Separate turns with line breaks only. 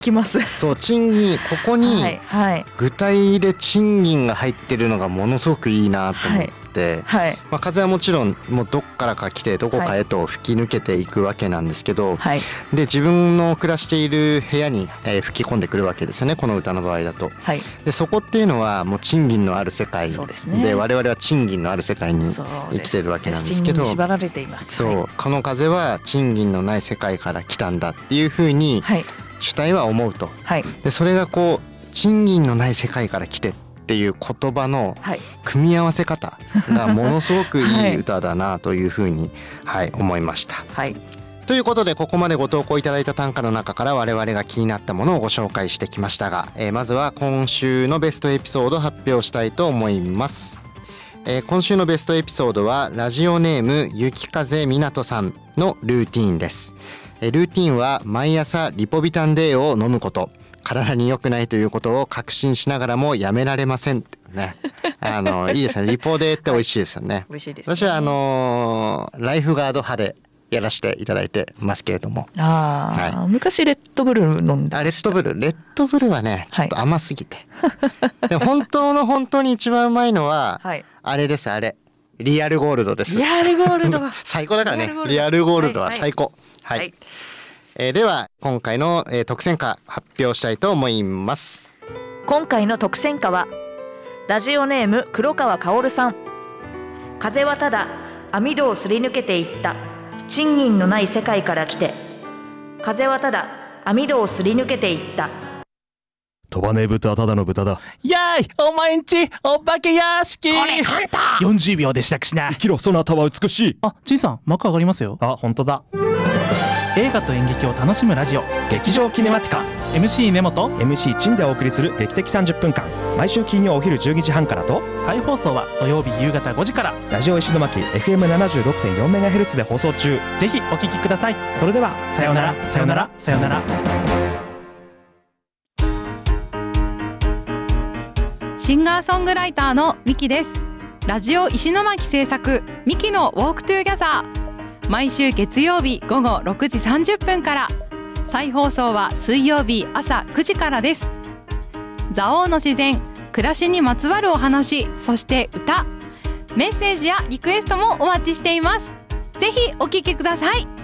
きます。
そう、賃金、ここに
はいはい、
具体で賃金が入ってるのがものすごくいいなと思って、
はい、
風はもちろんもうどっからか来てどこかへと吹き抜けていくわけなんですけど、
はい、
で自分の暮らしている部屋に、吹き込んでくるわけですよね、この歌の場合だと。
はい、
でそこっていうのはもう賃金のある世界
そうですね、
で我々は賃金のある世界に生きてるわけなんですけど、
賃金に縛られています。
そう、
はい、
この風は賃金のない世界から来たんだっていうふうに主体は思うと、
はい、
でそれがこう賃金のない世界から来てっていう言葉の組み合わせ方がものすごくいい歌だなというふうに、思いました。
はい、
ということでここまでご投稿いただいた短歌の中から我々が気になったものをご紹介してきましたが、まずは今週のベストエピソードを発表したいと思います。今週のベストエピソードはラジオネーム雪風みなとさんのルーティーンです。ルーティーンは毎朝リポビタン D を飲むこと、体に良くないということを確信しながらもやめられませんってね。いいですね、リポ D って美味しいですよね。
美味しいですね。
私はライフガード派でやらせていただいてますけれども、
昔レッドブル飲んでました。
レッドブルはねちょっと甘すぎて、で本当に一番うまいのは、あれです、リアルゴールドです。
リアルゴールドは
最高だからね。リアルゴールドは最高。では今回の、特選歌発表したいと思います。
今回の特選歌はラジオネーム黒川薫さん。風はただ網戸をすり抜けていった、賃金のない世界から来て。風はただ網戸をすり抜けていった。
飛ばねえ豚はただの豚だ。
やい、お前んちお化け屋敷。
これ簡単。
40秒でしたくしな。
生きろ、その頭は美しい。
あ、ちいさん幕上がりますよ。
あ、本当だ。
映画と演劇を楽しむラジオ、
劇場キネマティカ。
MC 根本、
MC 陳でお送りする劇的30分間、毎週金曜お昼12時半からと、
再放送は土曜日夕方5時から。
ラジオ石巻 FM76.4MHz で放送中。
ぜひお聞きください。
それでは
さよなら、さよなら、さよなら。
シンガーソングライターのミキです。ラジオ石巻制作ミキのウォークトゥーギャザー、毎週月曜日午後6時30分から、再放送は水曜日朝9時からです。蔵王の自然、暮らしにまつわるお話、そして歌、メッセージやリクエストもお待ちしています。ぜひお聞きください。